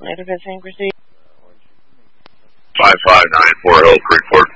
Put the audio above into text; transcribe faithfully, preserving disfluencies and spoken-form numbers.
Native visiting proceed. five five nine four Hill Creek Court.